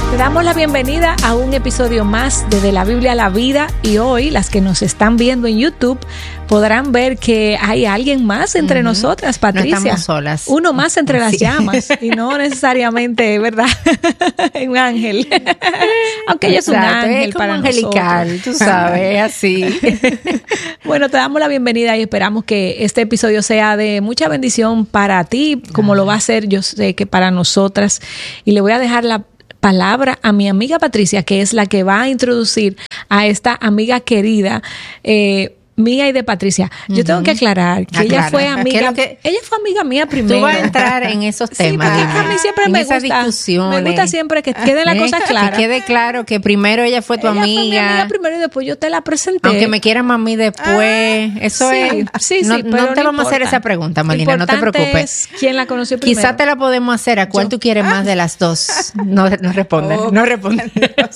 Te damos la bienvenida a un episodio más de la Biblia a la Vida, y hoy las que nos están viendo en YouTube podrán ver que hay alguien más entre nosotras, Patricia. No estamos solas. Uno más entre las llamas y no necesariamente, ¿verdad? Un ángel. Aunque ella es un ángel, es como para angelical, nosotros. tú sabes, así. Bueno, te damos la bienvenida y esperamos que este episodio sea de mucha bendición para ti, como lo va a ser, yo sé que para nosotras. Y le voy a dejar la palabra a mi amiga Patricia, que es la que va a introducir a esta amiga querida, mía y de Patricia. Yo tengo que aclarar que ella fue amiga, ella fue amiga mía primero. Tú vas a entrar en esos temas. Sí, porque a mí siempre me gusta siempre que queden las cosas claras. Que quede claro que primero ella fue tu amiga. Ella fue mi amiga primero y después yo te la presenté. Aunque me quieran mami después. Eso sí, es. Sí, no, pero no te vamos a hacer esa pregunta, Malina, no te preocupes. Es quién la conoció primero. Quizá te la podemos hacer. ¿A cuál tú quieres más de las dos? No responden. No responden.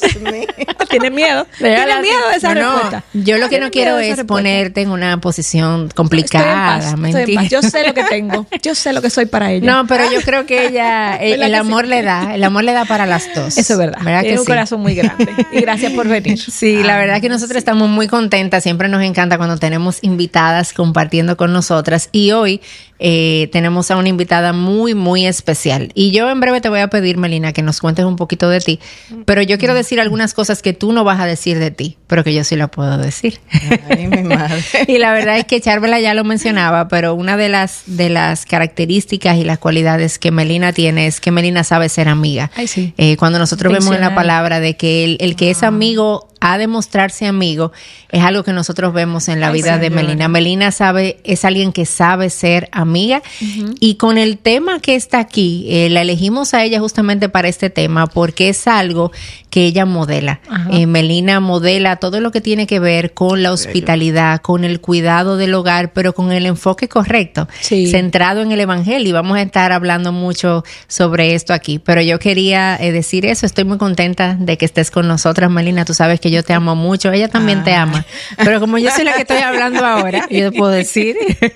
Tiene miedo. Tiene miedo de esa respuesta. Yo lo que no quiero es ponerte en una posición complicada. Estoy en paz. Yo sé lo que tengo. Yo sé lo que soy para ella. No, pero yo creo que ella, el amor le da. El amor le da para las dos. Eso es verdad. Tiene un corazón muy grande. Y gracias por venir. Sí, la verdad que nosotros estamos muy contentas. Siempre nos encanta cuando tenemos invitadas compartiendo con nosotras. Y hoy tenemos a una invitada muy, muy especial. Y yo en breve te voy a pedir, Melina, que nos cuentes un poquito de ti. Pero yo quiero decir algunas cosas que tú no vas a decir de ti, pero que yo sí lo puedo decir. Ay, mi madre. Y la verdad es que Charvela ya lo mencionaba, pero una de las características y las cualidades que Melina tiene es que Melina sabe ser amiga. Ay, sí. Cuando nosotros vemos en la palabra de que el que es amigo ha de mostrarse amigo, es algo que nosotros vemos en la vida de Melina. Melina es alguien que sabe ser amiga, y con el tema que está aquí, la elegimos a ella justamente para este tema porque es algo que ella modela. Melina modela todo lo que tiene que ver con la hospitalidad, con el cuidado del hogar, pero con el enfoque correcto, centrado en el evangelio, y vamos a estar hablando mucho sobre esto aquí. Pero yo quería decir eso. Estoy muy contenta de que estés con nosotras, Melina. Tú sabes que yo te amo mucho, ella también te ama, pero como yo soy la que estoy hablando ahora, yo te puedo decir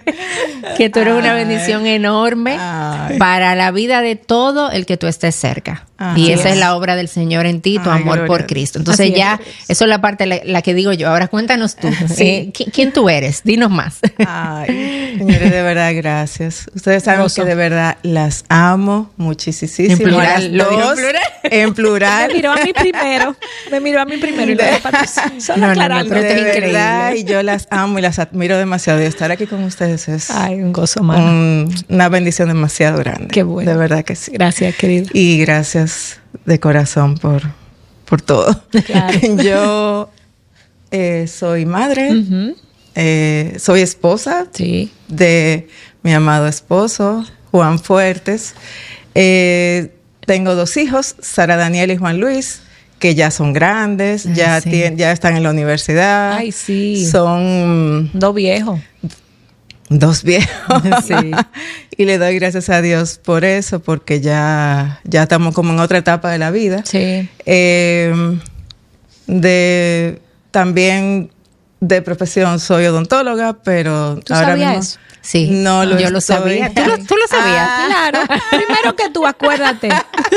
que tú eres una bendición enorme para la vida de todo el que tú estés cerca. Y esa es la obra del Señor en ti, tu amor por Cristo. Entonces ya, eso es la parte la que digo yo. Ahora cuéntanos tú, ¿quién tú eres? Dinos más. Ay, señores, de verdad, gracias. Ustedes saben que de verdad las amo muchísimo. En plural, las dos, en plural. Me miró a mí primero y luego Patricia. No, pero de verdad, y yo las amo y las admiro demasiado. Y estar aquí con ustedes es un gozo, mano. Una bendición demasiado grande. Qué bueno. De verdad que sí. Gracias, querido. Y gracias de corazón por todo. Claro. Yo soy madre, soy esposa de mi amado esposo, Juan Fuertes. Tengo 2 hijos, Sara Daniel y Juan Luis, que ya son grandes, ya están en la universidad. Ay, sí. Son 2 viejos. 2 viejos. Sí. Y le doy gracias a Dios por eso, porque ya estamos como en otra etapa de la vida. Sí. También de profesión soy odontóloga, pero ¿tú ahora sabías mismo eso? Sí, no lo yo lo sabía. ¿Tú lo sabías? Claro. Primero que tú, acuérdate.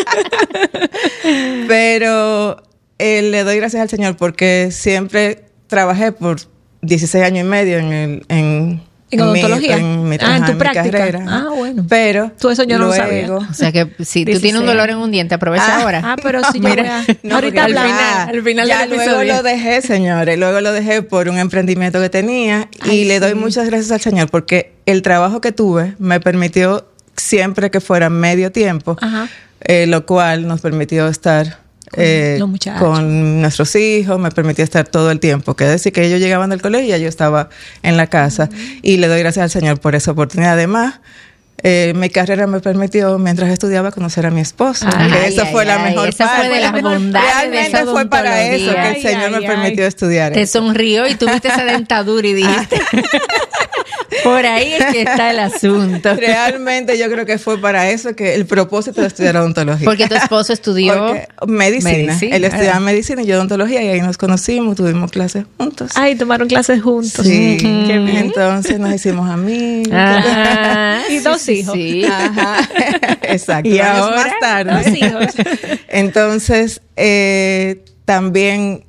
Pero le doy gracias al Señor porque siempre trabajé por 16 años y medio en odontología. En tu práctica. Carrera. Bueno. Pero tú eso yo no lo sabía. O sea que si tú tienes un dolor en un diente, aprovecha ahora. Pero si yo ahorita al final ya del episodio. Luego lo dejé, señores. Luego lo dejé por un emprendimiento que tenía. Y le doy muchas gracias al Señor porque el trabajo que tuve me permitió siempre que fuera medio tiempo, lo cual nos permitió estar con nuestros hijos, me permitía estar todo el tiempo. Que decir que ellos llegaban del colegio y yo estaba en la casa. Y le doy gracias al Señor por esa oportunidad. Además, mi carrera me permitió, mientras estudiaba, conocer a mi esposo. Esa fue la mejor parte. Fue de las bondades. Realmente fue para eso que el Señor me permitió estudiar. Te sonrió y tuviste esa dentadura y dijiste... Por ahí es que está el asunto. Realmente yo creo que fue para eso que el propósito de estudiar odontología. Porque tu esposo estudió medicina. Él estudiaba medicina y yo odontología, y ahí nos conocimos, tuvimos clases juntos. Ay, tomaron clases juntos. Sí. Qué bien. Entonces nos hicimos amigos. Y dos hijos. Sí. Ajá. Exacto. Y ahora más tarde. 2 hijos. Entonces, también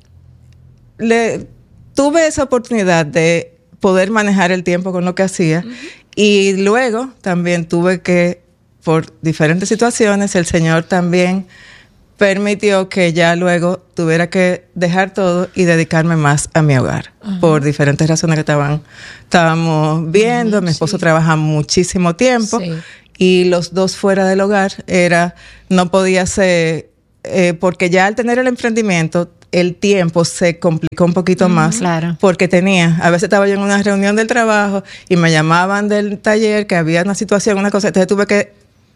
tuve esa oportunidad de poder manejar el tiempo con lo que hacía. Y luego también tuve que, por diferentes situaciones, el Señor también permitió que ya luego tuviera que dejar todo y dedicarme más a mi hogar. Por diferentes razones que estábamos viendo. Mi esposo trabaja muchísimo tiempo. Sí. Y los dos fuera del hogar no podía ser, porque ya al tener el emprendimiento, el tiempo se complicó un poquito más. Claro. Porque a veces estaba yo en una reunión del trabajo y me llamaban del taller que había una situación, una cosa, entonces tuve que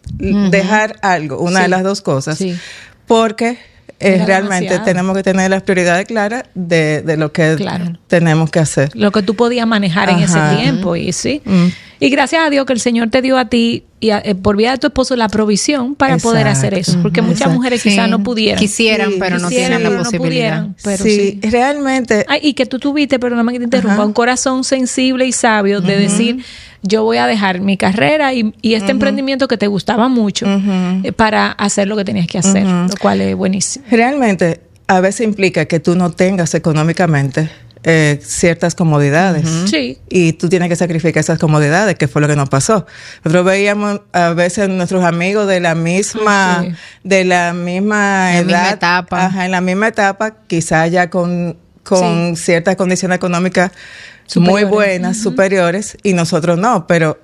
dejar algo, una de las dos cosas. Sí. Porque realmente demasiado. tenemos que tener las prioridades claras de lo que tenemos que hacer. Lo que tú podías manejar en ese tiempo. Y sí. Y gracias a Dios que el Señor te dio a ti y por vía de tu esposo la provisión para poder hacer eso. Porque muchas mujeres quizás no pudieran. Quisieran, pero no tienen la posibilidad. Pudieran, pero sí, realmente. Ay, y que tú tuviste, perdóname que te interrumpa, un corazón sensible y sabio de decir, yo voy a dejar mi carrera y este emprendimiento que te gustaba mucho para hacer lo que tenías que hacer, lo cual es buenísimo. Realmente, a veces implica que tú no tengas económicamente ciertas comodidades. Sí. Y tú tienes que sacrificar esas comodidades, que fue lo que nos pasó. Nosotros veíamos a veces nuestros amigos de la misma edad, misma etapa. En la misma etapa, quizás ya con ciertas condiciones económicas muy buenas, superiores, y nosotros no, pero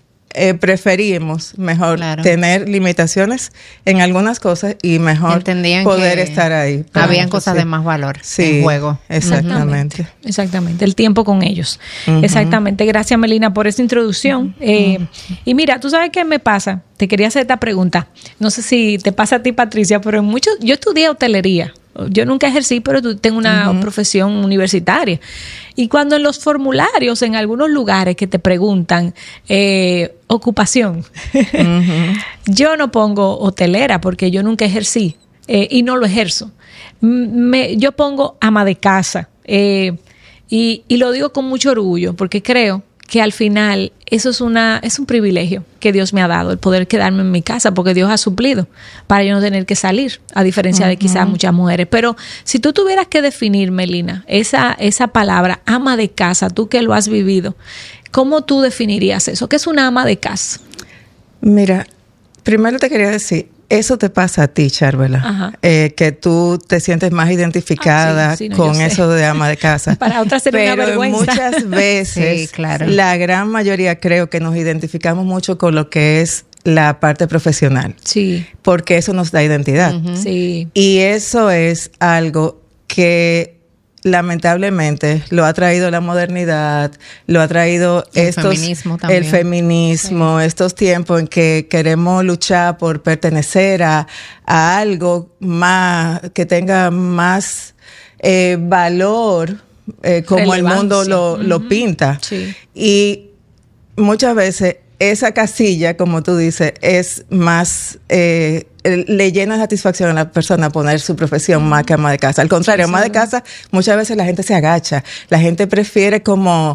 preferimos mejor tener limitaciones en algunas cosas y mejor entendían poder que estar ahí. Habían cosas de más valor en juego. Exactamente. Exactamente, el tiempo con ellos. Exactamente. Gracias, Melina, por esa introducción. Y mira, tú sabes qué me pasa. Te quería hacer esta pregunta. No sé si te pasa a ti, Patricia, pero yo estudié hotelería. Yo nunca ejercí, pero tengo una profesión universitaria. Y cuando en los formularios, en algunos lugares que te preguntan ocupación, yo no pongo hotelera porque yo nunca ejercí y no lo ejerzo. Yo pongo ama de casa y lo digo con mucho orgullo porque creo que al final eso es un privilegio que Dios me ha dado, el poder quedarme en mi casa, porque Dios ha suplido para yo no tener que salir, a diferencia de quizás muchas mujeres. Pero si tú tuvieras que definir, Melina, esa palabra, ama de casa, tú que lo has vivido, ¿cómo tú definirías eso? ¿Qué es una ama de casa? Mira, primero te quería decir, eso te pasa a ti, Charvela, que tú te sientes más identificada con eso de ama de casa. Para otras sería una vergüenza. Muchas veces, la gran mayoría creo que nos identificamos mucho con lo que es la parte profesional. Sí. Porque eso nos da identidad. Sí. Y eso es algo que lamentablemente lo ha traído la modernidad, lo ha traído el feminismo, estos tiempos en que queremos luchar por pertenecer a algo más, que tenga más valor, como el mundo lo pinta. Sí. Y muchas veces esa casilla, como tú dices, es más, le llena de satisfacción a la persona poner su profesión más que ama de casa. Al contrario, ama de casa, muchas veces la gente se agacha. La gente prefiere como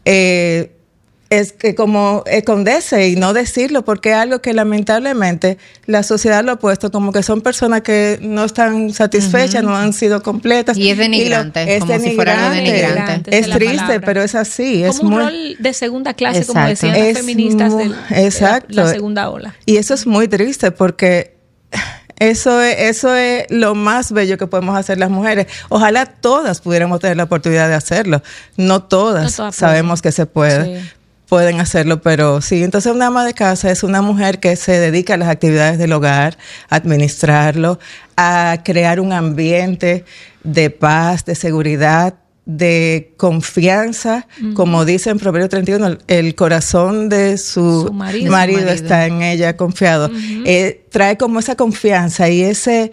esconderse y no decirlo, porque es algo que lamentablemente la sociedad lo ha puesto como que son personas que no están satisfechas, no han sido completas. Y es denigrante, si fuera algo denigrante. Es triste, pero es así. Como un rol de segunda clase, como decían las feministas de la segunda ola. Y eso es muy triste porque eso es lo más bello que podemos hacer las mujeres. Ojalá todas pudiéramos tener la oportunidad de hacerlo. No todas sabemos que se puede. Sí. Pueden hacerlo, pero sí. Entonces, una ama de casa es una mujer que se dedica a las actividades del hogar, a administrarlo, a crear un ambiente de paz, de seguridad, de confianza. Como dice en Proverbios 31, el corazón de su marido está en ella confiado. Trae como esa confianza y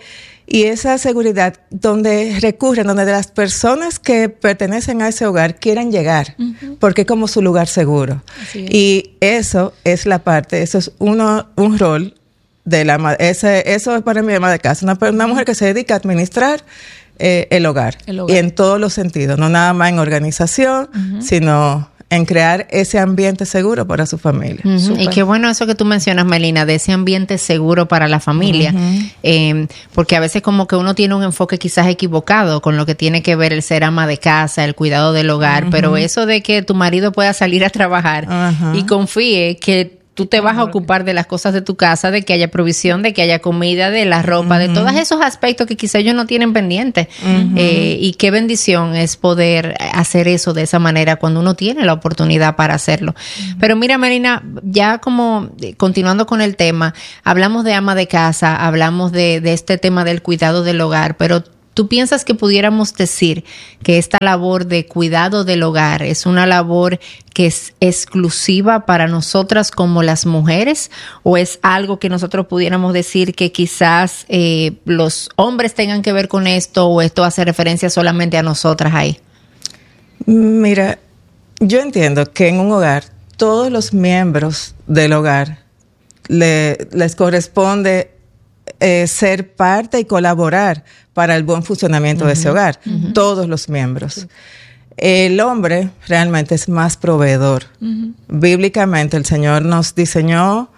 Y esa seguridad donde recurren, donde las personas que pertenecen a ese hogar quieren llegar, porque es como su lugar seguro. Y eso es la parte, eso es un rol de la eso es para mi ama de casa, una mujer que se dedica a administrar el hogar. Y en todos los sentidos, no nada más en organización, sino en crear ese ambiente seguro para su familia. Y qué bueno eso que tú mencionas, Melina, de ese ambiente seguro para la familia, porque a veces como que uno tiene un enfoque quizás equivocado con lo que tiene que ver el ser ama de casa, el cuidado del hogar, pero eso de que tu marido pueda salir a trabajar y confíe que tú te vas a ocupar de las cosas de tu casa, de que haya provisión, de que haya comida, de la ropa, de todos esos aspectos que quizá ellos no tienen pendientes. Y qué bendición es poder hacer eso de esa manera cuando uno tiene la oportunidad para hacerlo. Pero mira, Melina, ya como continuando con el tema, hablamos de ama de casa, hablamos de este tema del cuidado del hogar, pero ¿tú piensas que pudiéramos decir que esta labor de cuidado del hogar es una labor que es exclusiva para nosotras como las mujeres? ¿O es algo que nosotros pudiéramos decir que quizás los hombres tengan que ver con esto, o esto hace referencia solamente a nosotras ahí? Mira, yo entiendo que en un hogar todos los miembros del hogar les corresponde ser parte y colaborar para el buen funcionamiento de ese hogar, todos los miembros. El hombre realmente es más proveedor. Bíblicamente el Señor nos diseñó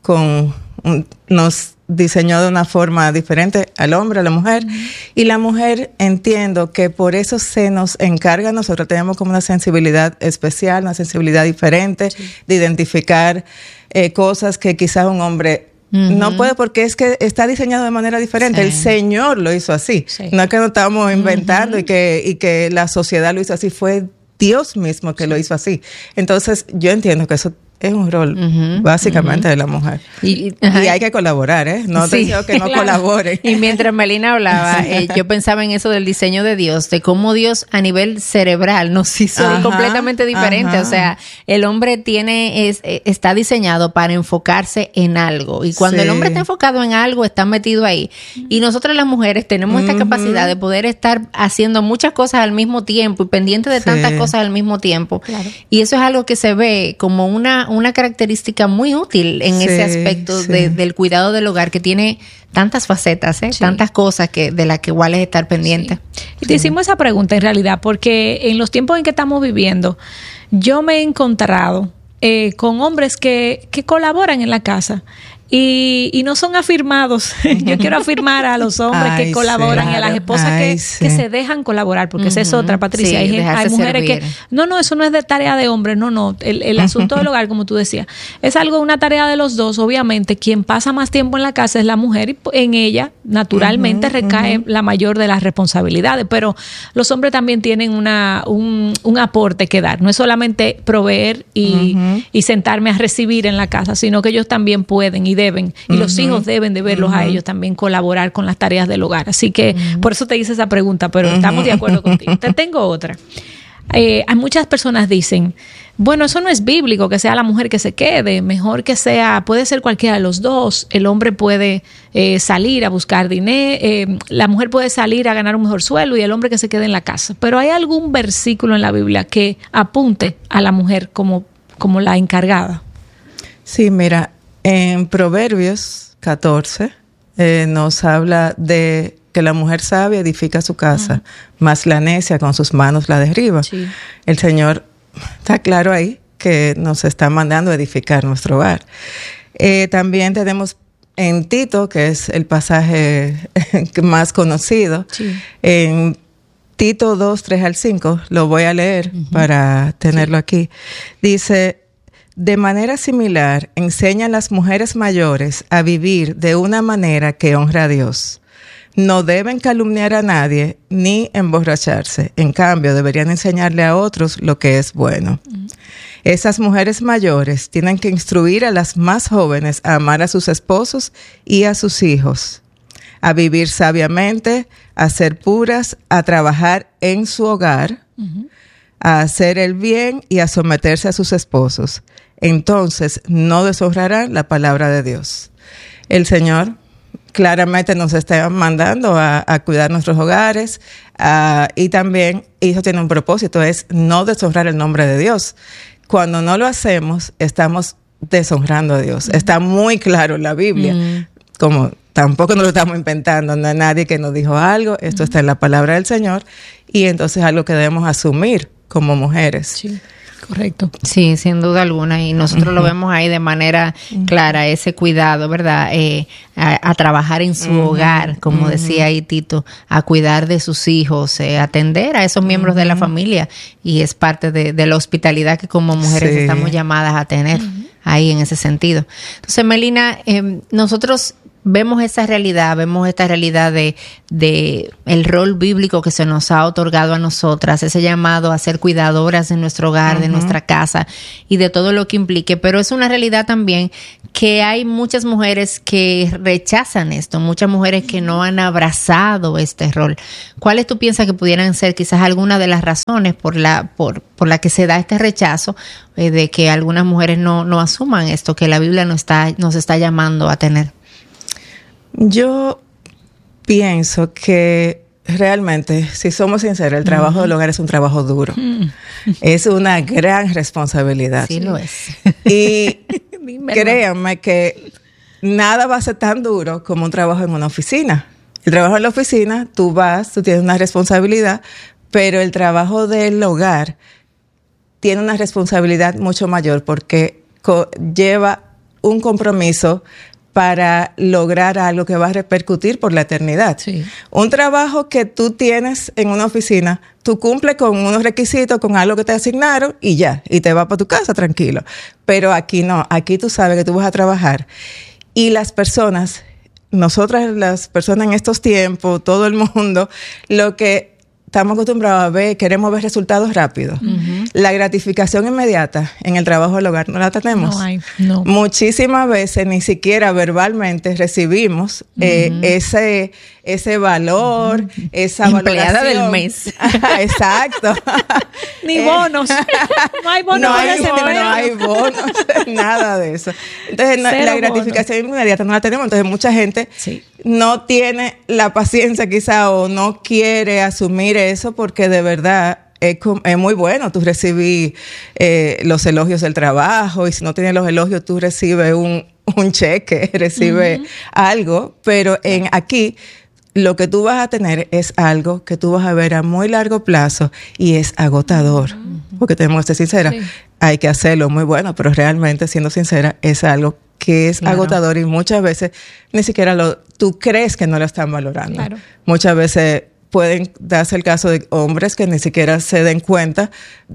de una forma diferente al hombre, a la mujer, y la mujer, entiendo que por eso se nos encarga, nosotros tenemos como una sensibilidad especial, una sensibilidad diferente de identificar cosas que quizás un hombre no puede, porque es que está diseñado de manera diferente. El Señor lo hizo así. No es que lo estamos inventando y que la sociedad lo hizo así. Fue Dios mismo que lo hizo así. Entonces, yo entiendo que eso es un rol básicamente de la mujer. Y hay que colaborar, ¿eh? No te digo que no colaboren. Y mientras Melina hablaba, yo pensaba en eso del diseño de Dios, de cómo Dios a nivel cerebral nos hizo completamente diferente. O sea, el hombre está diseñado para enfocarse en algo. Y cuando el hombre está enfocado en algo, está metido ahí. Y nosotras las mujeres tenemos esta capacidad de poder estar haciendo muchas cosas al mismo tiempo y pendientes de tantas cosas al mismo tiempo. Claro. Y eso es algo que se ve como una característica muy útil en ese aspecto del cuidado del hogar, que tiene tantas facetas, tantas cosas de las que igual es estar pendiente. Y te hicimos esa pregunta en realidad porque en los tiempos en que estamos viviendo, yo me he encontrado con hombres que colaboran en la casa y no son afirmados. Yo quiero afirmar a los hombres que colaboran y a las esposas que se dejan colaborar, porque esa es otra, Patricia. Hay mujeres servir. No, eso no es de tarea de hombres, no. El asunto del hogar, como tú decías, es una tarea de los dos. Obviamente, quien pasa más tiempo en la casa es la mujer y en ella, naturalmente, recae la mayor de las responsabilidades. Pero los hombres también tienen un aporte que dar. No es solamente proveer y sentarme a recibir en la casa, sino que ellos también pueden y deben, y los hijos deben de verlos a ellos también colaborar con las tareas del hogar. Así que por eso te hice esa pregunta, pero estamos de acuerdo contigo. Te tengo otra. Hay muchas personas dicen, bueno, eso no es bíblico, que sea la mujer que se quede, mejor que puede ser cualquiera de los dos. El hombre puede salir a buscar dinero, la mujer puede salir a ganar un mejor sueldo y el hombre que se quede en la casa. Pero ¿hay algún versículo en la Biblia que apunte a la mujer como la encargada? Sí, mira, en Proverbios 14 nos habla de que la mujer sabia edifica su casa, mas la necia con sus manos la derriba. Sí. El Señor está claro ahí que nos está mandando a edificar nuestro hogar. También tenemos en Tito, que es el pasaje más conocido, en Tito 2, 3 al 5, lo voy a leer para tenerlo aquí. Dice: de manera similar, enseñan las mujeres mayores a vivir de una manera que honra a Dios. No deben calumniar a nadie ni emborracharse. En cambio, deberían enseñarle a otros lo que es bueno. Esas mujeres mayores tienen que instruir a las más jóvenes a amar a sus esposos y a sus hijos, a vivir sabiamente, a ser puras, a trabajar en su hogar, a hacer el bien y a someterse a sus esposos. Entonces no deshonrarán la palabra de Dios. El Señor claramente nos está mandando a cuidar nuestros hogares, y también eso tiene un propósito, es no deshonrar el nombre de Dios. Cuando no lo hacemos, estamos deshonrando a Dios. Está muy claro en la Biblia, como tampoco nos lo estamos inventando, no hay nadie que nos dijo algo, esto está en la palabra del Señor, y entonces es algo que debemos asumir como mujeres. Sí. Correcto. Sí, sin duda alguna. Y nosotros lo vemos ahí de manera clara, ese cuidado, ¿verdad? A trabajar en su hogar, como decía ahí Tito, a cuidar de sus hijos, atender a esos miembros de la familia. Y es parte de la hospitalidad que como mujeres estamos llamadas a tener ahí en ese sentido. Entonces, Melina, nosotros vemos esta realidad de el rol bíblico que se nos ha otorgado a nosotras, ese llamado a ser cuidadoras de nuestro hogar, de nuestra casa y de todo lo que implique, pero es una realidad también que hay muchas mujeres que rechazan esto, muchas mujeres que no han abrazado este rol. ¿Cuáles tú piensas que pudieran ser quizás algunas de las razones por la que se da este rechazo, de que algunas mujeres no asuman esto que la Biblia nos está llamando a tener? Yo pienso que realmente, si somos sinceros, el trabajo del hogar es un trabajo duro. Es una gran responsabilidad. Sí lo es. Y créanme que nada va a ser tan duro como un trabajo en una oficina. El trabajo en la oficina, tú tienes una responsabilidad, pero el trabajo del hogar tiene una responsabilidad mucho mayor porque lleva un compromiso para lograr algo que va a repercutir por la eternidad. Sí. Un trabajo que tú tienes en una oficina, tú cumples con unos requisitos, con algo que te asignaron y ya, y te vas para tu casa tranquilo. Pero aquí no, aquí tú sabes que tú vas a trabajar. Y nosotras las personas en estos tiempos, todo el mundo, lo que estamos acostumbrados a ver, queremos ver resultados rápidos. La gratificación inmediata en el trabajo del hogar no la tenemos. No. Muchísimas veces ni siquiera verbalmente recibimos ese valor, esa empleada valoración del mes. Exacto. Ni bonos. No hay bonos. No hay bonos, nada de eso. Entonces, la gratificación inmediata no la tenemos. Entonces, mucha gente no tiene la paciencia quizá o no quiere asumir eso porque de verdad es muy bueno. Tú recibes los elogios del trabajo y si no tienes los elogios tú recibes un cheque, recibes algo, pero aquí lo que tú vas a tener es algo que tú vas a ver a muy largo plazo y es agotador. Porque tenemos que ser sinceras, hay que hacerlo muy bueno, pero realmente, siendo sincera, es algo que es agotador y muchas veces ni siquiera tú crees que no lo están valorando. Claro. Muchas veces pueden darse el caso de hombres que ni siquiera se den cuenta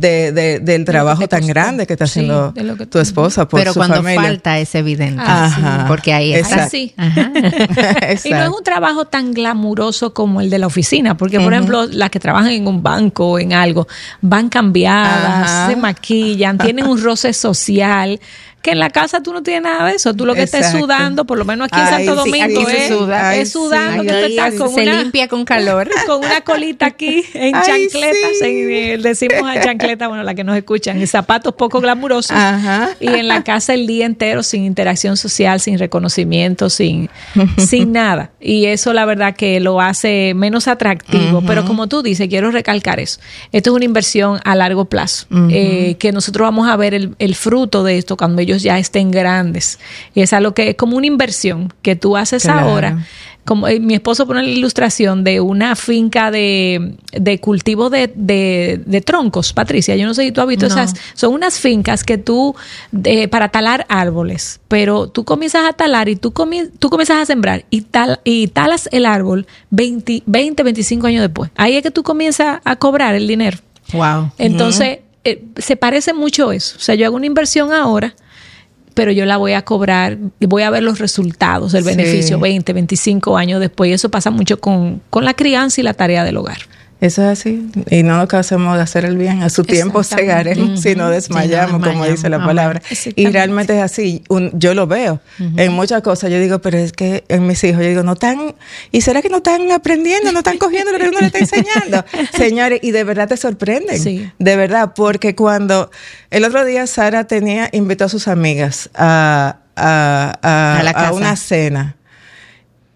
del trabajo tan grande que está haciendo tu esposa por su familia. Pero cuando falta es evidente, porque ahí está. Y no es un trabajo tan glamuroso como el de la oficina, porque por ejemplo, las que trabajan en un banco o en algo, van cambiadas, se maquillan, tienen un roce social, que en la casa tú no tienes nada de eso. Tú lo que estás sudando, por lo menos aquí en Santo Domingo, es sudando. Tú estás con se limpia con calor. Con una colita aquí en chancletas. Decimos a chancleta, bueno, la que nos escuchan, en zapatos poco glamurosos. Y en la casa el día entero sin interacción social, sin reconocimiento, sin nada. Y eso la verdad que lo hace menos atractivo. Pero como tú dices, quiero recalcar eso. Esto es una inversión a largo plazo. Que nosotros vamos a ver el fruto de esto cuando ellos ya estén grandes. Y es algo que es como una inversión que tú haces ahora. Como mi esposo pone la ilustración de una finca de cultivo de troncos, Patricia. Yo no sé si tú has visto esas. Son unas fincas que tú, para talar árboles, pero tú comienzas a talar y tú comienzas a sembrar y talas el árbol 20, 25 años después. Ahí es que tú comienzas a cobrar el dinero. Wow. Entonces, se parece mucho eso. O sea, yo hago una inversión ahora, pero yo la voy a cobrar y voy a ver los resultados, el beneficio 20, 25 años después. Y eso pasa mucho con la crianza y la tarea del hogar. Eso es así. Y no nos cansemos de hacer el bien. A su tiempo segaremos si no desmayamos, como dice la palabra. Y realmente es así. Yo lo veo. En muchas cosas yo digo, pero es que en mis hijos, yo digo, no están... ¿Y será que no están aprendiendo? ¿No están cogiendo lo que uno le está enseñando? Señores, y de verdad te sorprenden. Sí. De verdad, porque cuando... El otro día Sara invitó a sus amigas a una cena.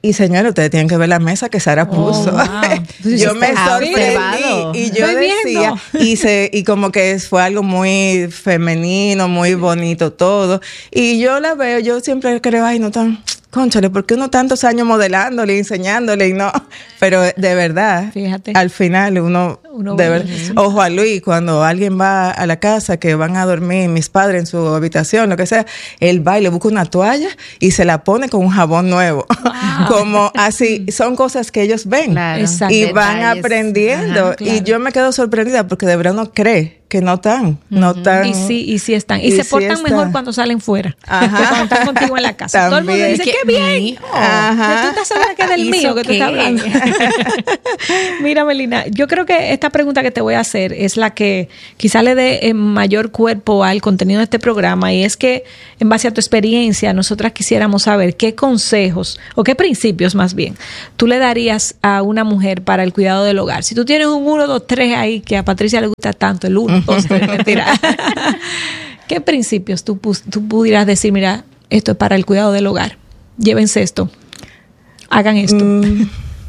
Y señores, ustedes tienen que ver la mesa que Sara puso. Wow. Yo me sorprendí y yo decía, y como que fue algo muy femenino, muy bonito todo. Y yo la veo, yo siempre creo, ay, no tan... Cónchale, ¿por qué uno tantos años modelándole, enseñándole y no? Pero de verdad, fíjate, al final uno de verdad, o Juan Luis, cuando alguien va a la casa, que van a dormir mis padres en su habitación, lo que sea, él va y le busca una toalla y se la pone con un jabón nuevo. Wow. Como así, son cosas que ellos ven, claro, y van aprendiendo. Ajá, claro. Y yo me quedo sorprendida porque de verdad uno cree que no tan. Y sí están. Y se portan mejor cuando salen fuera. Ajá. Que cuando están contigo en la casa. Todo el mundo dice, ¡qué bien! Ajá. Tú estás segura que es del mío que tú estás hablando. Mira, Melina, yo creo que esta pregunta que te voy a hacer es la que quizá le dé mayor cuerpo al contenido de este programa, y es que, en base a tu experiencia, nosotras quisiéramos saber qué consejos, o qué principios más bien, tú le darías a una mujer para el cuidado del hogar. Si tú tienes un 1, 2, 3 ahí, que a Patricia le gusta tanto, el 1, 2, 3, mentira. ¿Qué principios tú pudieras decir, mira, esto es para el cuidado del hogar? Llévense esto. Hagan esto. Bueno,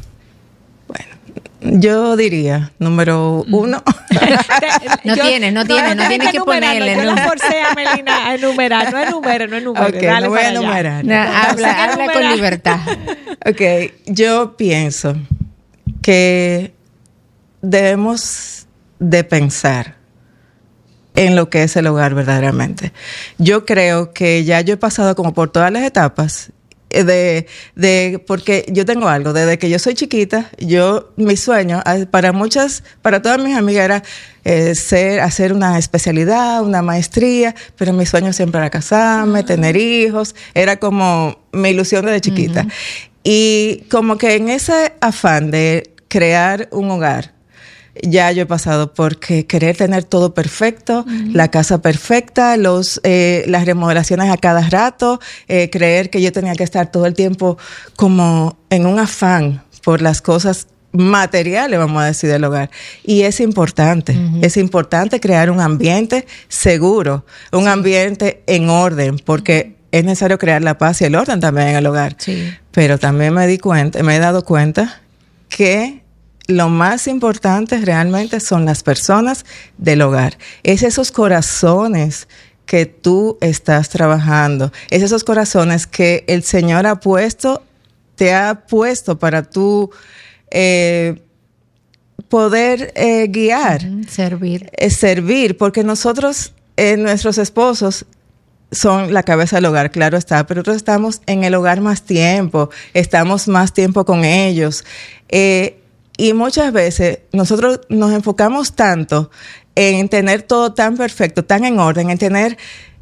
yo diría, número 1. No tienes que ponerle. Yo la forcé a Melina a enumerar. No enumere. Okay, dale, no voy a enumerar. No, habla con libertad. Ok, yo pienso que debemos de pensar en lo que es el hogar verdaderamente. Yo creo que ya yo he pasado como por todas las etapas porque yo tengo algo, desde que yo soy chiquita, mi sueño, para todas mis amigas era hacer una especialidad, una maestría, pero mi sueño siempre era casarme, tener hijos, era como mi ilusión desde chiquita. Uh-huh. Y como que en ese afán de crear un hogar, ya yo he pasado por querer tener todo perfecto, la casa perfecta, las remodelaciones a cada rato, creer que yo tenía que estar todo el tiempo como en un afán por las cosas materiales, vamos a decir, del hogar. Y es importante crear un ambiente seguro, un ambiente en orden, porque es necesario crear la paz y el orden también en el hogar. Sí. Pero también me he dado cuenta que lo más importante realmente son las personas del hogar. Es esos corazones que tú estás trabajando. Es esos corazones que el Señor te ha puesto para tú poder guiar. Servir, porque nosotros, nuestros esposos, son la cabeza del hogar, claro está, pero nosotros estamos en el hogar más tiempo, estamos más tiempo con ellos. Y muchas veces nosotros nos enfocamos tanto en tener todo tan perfecto, tan en orden, en tener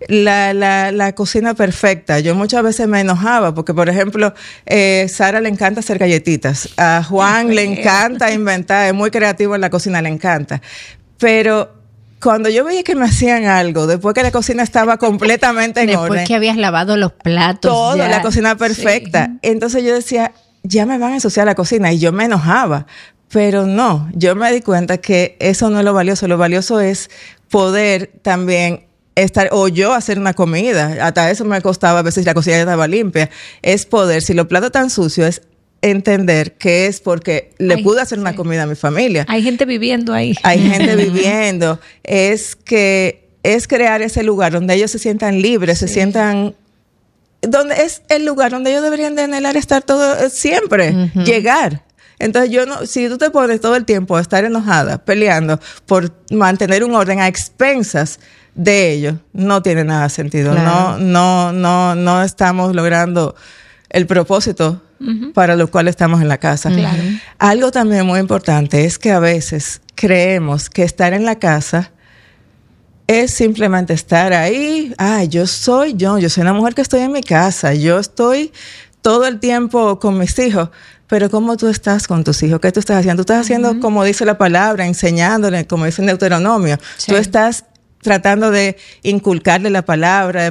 la cocina perfecta. Yo muchas veces me enojaba porque, por ejemplo, Sara le encanta hacer galletitas, a Juan le encanta inventar, es muy creativo en la cocina, le encanta. Pero cuando yo veía que me hacían algo, después que la cocina estaba completamente en orden. Después que habías lavado los platos. Todo, la cocina perfecta. Sí. Entonces yo decía, ya me van a ensuciar la cocina, y yo me enojaba. Pero no, yo me di cuenta que eso no es lo valioso es poder también estar, o yo hacer una comida, hasta eso me costaba a veces si la cocina ya estaba limpia, es poder, si los platos están sucios, es entender que es porque le pude hacer una comida a mi familia. Hay gente viviendo ahí. Hay gente viviendo, es crear ese lugar donde ellos se sientan libres, se sientan... donde es el lugar donde ellos deberían de anhelar estar todo siempre, llegar. Entonces si tú te pones todo el tiempo a estar enojada, peleando por mantener un orden a expensas de ellos, no tiene nada sentido. Claro. No estamos logrando el propósito para lo cual estamos en la casa. Claro. Algo también muy importante es que a veces creemos que estar en la casa es simplemente estar ahí. Yo soy una mujer que estoy en mi casa, yo estoy todo el tiempo con mis hijos. Pero ¿cómo tú estás con tus hijos? ¿Qué tú estás haciendo? Tú estás haciendo, como dice la palabra, enseñándole, como dice en Deuteronomio. Sí. Tú estás tratando de inculcarle la palabra,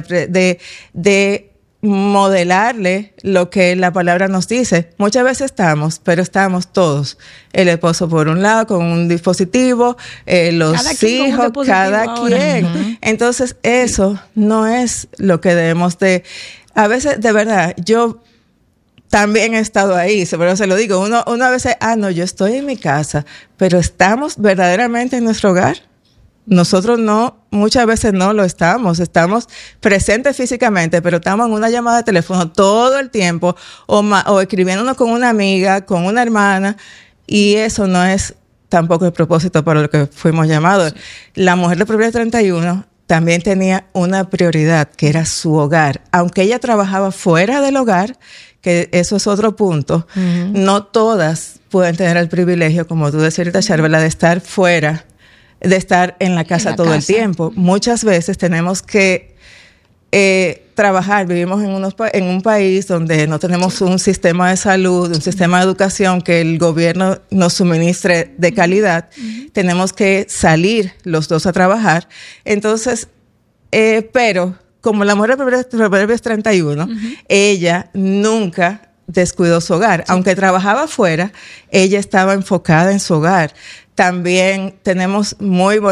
de modelarle lo que la palabra nos dice. Muchas veces estamos todos. El esposo por un lado con un dispositivo, los hijos, cada quien. Entonces, eso no es lo que debemos de... A veces, de verdad, yo también he estado ahí, pero se lo digo, uno a veces, no, yo estoy en mi casa, pero ¿estamos verdaderamente en nuestro hogar? Nosotros no, muchas veces no lo estamos presentes físicamente, pero estamos en una llamada de teléfono todo el tiempo, o escribiéndonos con una amiga, con una hermana, y eso no es tampoco el propósito para lo que fuimos llamados. Sí. La mujer de Proverbios 31 también tenía una prioridad, que era su hogar. Aunque ella trabajaba fuera del hogar, que eso es otro punto, no todas pueden tener el privilegio, como tú decías ahorita, Charvela, de estar fuera, de estar en la casa todo el tiempo. Muchas veces tenemos que trabajar, vivimos en un país donde no tenemos un sistema de salud, un sistema de educación que el gobierno nos suministre de calidad. Tenemos que salir los dos a trabajar. Entonces, pero como la mujer de Proverbios 31, ella nunca descuidó su hogar. Sí. Aunque trabajaba fuera, ella estaba enfocada en su hogar. También tenemos muy